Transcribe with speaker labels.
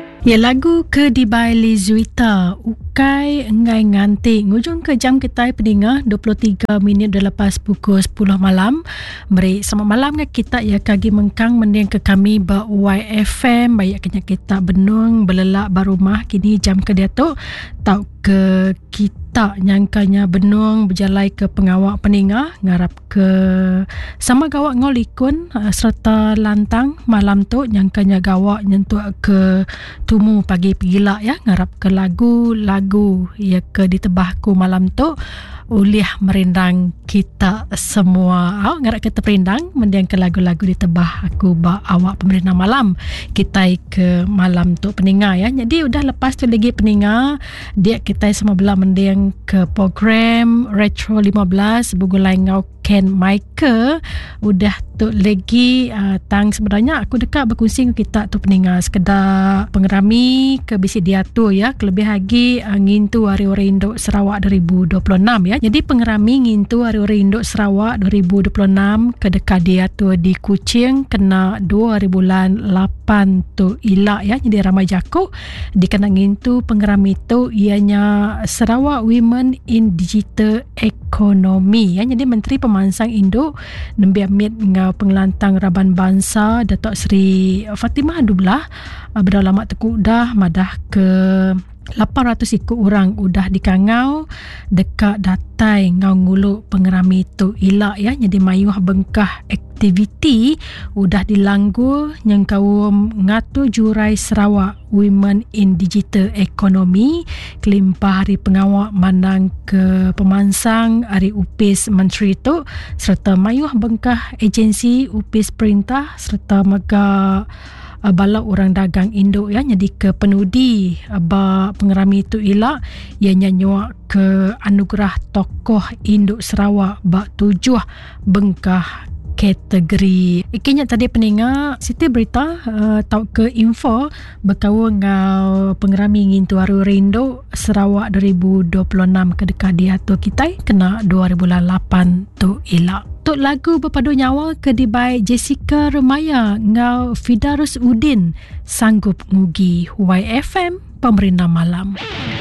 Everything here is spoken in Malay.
Speaker 1: Ya, lagu ke di Baili Zuita Ukai Ngai Nganti ngujung ke jam kita pendengar 23 minit lepas pukul 10 malam. Beri selamat malam ke kita ya kagi mengkang mending ke kami ba YFM banyak kenya kita benung belelak barumah kini jam ke dia tu tau ke kita nyangkanya benung berjalai ke pengawak peningah ngarap ke sama gawak ngolikun serta lantang malam tu nyangkanya gawak nyentuh ke tumu pagi pigila ya ngarap ke lagu-lagu ya ke ditebahku malam tu uliah merindang kita semua. Ngarap kita perindang mendiang ke lagu-lagu ditebah aku ba awak pemerintah malam kita ke malam tu peninga ya. Jadi udah lepas tu lagi peninga dia kita semua belah mendiang ke program Retro 15 bugulai ngau Ken Michael udah tu lagi tang sebenarnya aku dekat berkongsi dengan kita tu peninga sekedar pengerami ke bisi dia tu ya kelebih lagi ngintu hari-hari Induk Sarawak 2026 ya. Jadi pengerami ngintu hari-hari Induk Sarawak 2026 ke dekat dia tu di Kuching kena 2 bulan 8 tu ilak ya. Jadi ramai jakuk dikena ngintu pengerami tu ianya Sarawak Women in Digital Economy ya. Jadi Menteri Pemansang Induk nembi amit ngau pengelantang Raban Bangsa Datuk Seri Fatimah Dublah berdalamat tekuk dah madah ke 800 ikut orang udah dikangau dekat datai ngau nguluk pengerami tu ilak ya. Jadi mayuh bengkah aktiviti udah dilanggu yang kaum ngatu jurai Sarawak Women in Digital Economy kelimpah hari pengawak mandang ke pemansang hari upis menteri tu serta mayuh bengkah agensi upis perintah serta mega bala orang dagang Induk ya. Jadi ke penudi ba pengerami tu ilak ianya nyuak ke anugerah tokoh Induk Sarawak ba 7 bengkah kategori. Ikinya tadi peninga Siti berita tau ke info berkawa ngau pengerami ngintu haru Rindu Sarawak 2026 ke dekat dia tu kita kena 2008 tu ilak. Tuk lagu berpadu nyawa ke dibai Jessica Remaya ngau Fidarus Udin sanggup ngugi YFM pemerintah malam.